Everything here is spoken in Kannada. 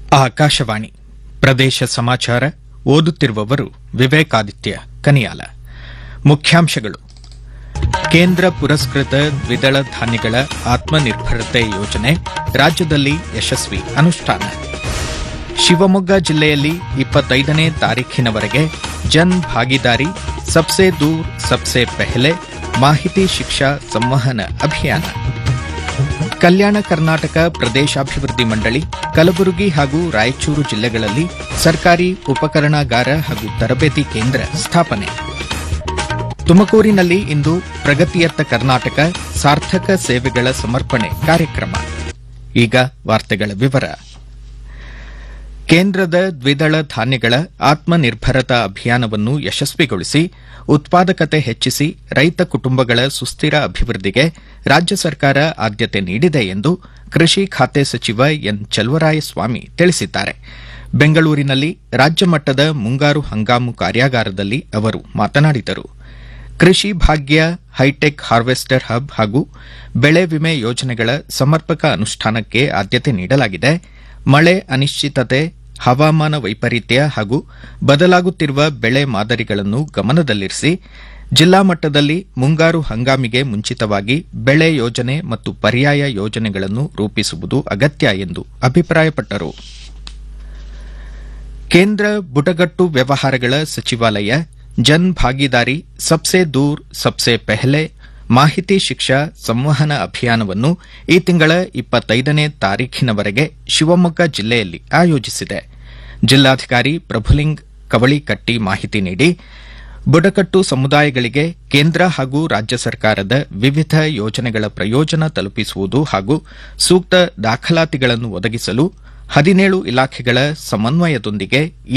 ಆಕಾಶವಾಣಿ ಪ್ರದೇಶ ಸಮಾಚಾರ ಓದುತ್ತಿರುವವರು ವಿವೇಕಾದಿತ್ಯ ಕನಿಯಾಲ. ಮುಖ್ಯಾಂಶಗಳು: ಕೇಂದ್ರ ಪುರಸ್ಕೃತ ದ್ವಿದಳ ಧಾನ್ಯಗಳ ಆತ್ಮನಿರ್ಭರತೆ ಯೋಜನೆ ರಾಜ್ಯದಲ್ಲಿ ಯಶಸ್ವಿ ಅನುಷ್ಠಾನ. ಶಿವಮೊಗ್ಗ ಜಿಲ್ಲೆಯಲ್ಲಿ 25ನೇ ತಾರೀಖಿನವರೆಗೆ ಜನ್ ಭಾಗಿದಾರಿ ಸಬ್ಸೆ ದೂರ್ ಸಬ್ಸೆ ಪೆಹಲೆ ಮಾಹಿತಿ ಶಿಕ್ಷಾ ಸಂವಹನ ಅಭಿಯಾನ. ಕಲ್ಯಾಣ ಕರ್ನಾಟಕ ಪ್ರದೇಶಾಭಿವೃದ್ಧಿ ಮಂಡಳಿ ಕಲಬುರಗಿ ಹಾಗೂ ರಾಯಚೂರು ಜಿಲ್ಲೆಗಳಲ್ಲಿ ಸರ್ಕಾರಿ ಉಪಕರಣಾಗಾರ ಹಾಗೂ ತರಬೇತಿ ಕೇಂದ್ರ ಸ್ಥಾಪನೆ. ತುಮಕೂರಿನಲ್ಲಿ ಇಂದು ಪ್ರಗತಿಯತ್ತ ಕರ್ನಾಟಕ ಸಾರ್ಥಕ ಸೇವೆಗಳ ಸಮರ್ಪಣೆ ಕಾರ್ಯಕ್ರಮ. ಈಗ ವಾರ್ತೆಗಳ ವಿವರ. ಕೇಂದ್ರದ ದ್ವಿದಳ ಧಾನ್ಯಗಳ ಆತ್ಮನಿರ್ಭರತಾ ಅಭಿಯಾನವನ್ನು ಯಶಸ್ವಿಗೊಳಿಸಿ ಉತ್ಪಾದಕತೆ ಹೆಚ್ಚಿಸಿ ರೈತ ಕುಟುಂಬಗಳ ಸುಸ್ಥಿರ ಅಭಿವೃದ್ಧಿಗೆ ರಾಜ್ಯ ಸರ್ಕಾರ ಆದ್ಯತೆ ನೀಡಿದೆ ಎಂದು ಕೃಷಿ ಖಾತೆ ಸಚಿವ ಎನ್ ಚಲುವರಾಯಸ್ವಾಮಿ ತಿಳಿಸಿದ್ದಾರೆ. ಬೆಂಗಳೂರಿನಲ್ಲಿ ರಾಜ್ಯ ಮಟ್ಟದ ಮುಂಗಾರು ಹಂಗಾಮು ಕಾರ್ಯಾಗಾರದಲ್ಲಿ ಅವರು ಮಾತನಾಡಿದರು. ಕೃಷಿ ಭಾಗ್ಯ, ಹೈಟೆಕ್ ಹಾರ್ವೆಸ್ಟರ್ ಹಬ್ ಹಾಗೂ ಬೆಳೆ ವಿಮೆ ಯೋಜನೆಗಳ ಸಮರ್ಪಕ ಅನುಷ್ಠಾನಕ್ಕೆ ಆದ್ಯತೆ ನೀಡಲಾಗಿದೆ. ಮಳೆ ಅನಿಶ್ಚಿತತೆ, ಹವಾಮಾನ ವೈಪರೀತ್ಯ ಹಾಗೂ ಬದಲಾಗುತ್ತಿರುವ ಬೆಳೆ ಮಾದರಿಗಳನ್ನು ಗಮನದಲ್ಲಿರಿಸಿ ಜಿಲ್ಲಾ ಮಟ್ಟದಲ್ಲಿ ಮುಂಗಾರು ಹಂಗಾಮಿಗೆ ಮುಂಚಿತವಾಗಿ ಬೆಳೆ ಯೋಜನೆ ಮತ್ತು ಪರ್ಯಾಯ ಯೋಜನೆಗಳನ್ನು ರೂಪಿಸುವುದು ಅಗತ್ಯ ಎಂದು ಅಭಿಪ್ರಾಯಪಟ್ಟರು. ಕೇಂದ್ರ ಬುಡಕಟ್ಟು ವ್ಯವಹಾರಗಳ ಸಚಿವಾಲಯ ಜನ್ ಭಾಗಿದಾರಿ ಸಬ್ಸೆ ದೂರ್ ಸಬ್ಸೆ ಪೆಹಲೆ ಮಾಹಿತಿ ಶಿಕ್ಷಾ ಸಂವಹನ ಅಭಿಯಾನವನ್ನು ಈ ತಿಂಗಳ 25ನೇ ತಾರೀಖಿನವರೆಗೆ ಶಿವಮೊಗ್ಗ ಜಿಲ್ಲೆಯಲ್ಲಿ ಆಯೋಜಿಸಿದೆ. ಜಿಲ್ಲಾಧಿಕಾರಿ ಪ್ರಭುಲಿಂಗ್ ಕವಳಿಕಟ್ಟಿ ಮಾಹಿತಿ ನೀಡಿ, ಬುಡಕಟ್ಟು ಸಮುದಾಯಗಳಿಗೆ ಕೇಂದ್ರ ಹಾಗೂ ರಾಜ್ಯ ಸರ್ಕಾರದ ವಿವಿಧ ಯೋಜನೆಗಳ ಪ್ರಯೋಜನ ತಲುಪಿಸುವುದು ಹಾಗೂ ಸೂಕ್ತ ದಾಖಲಾತಿಗಳನ್ನು ಒದಗಿಸಲು 17 ಇಲಾಖೆಗಳ ಸಮನ್ವಯದೊಂದಿಗೆ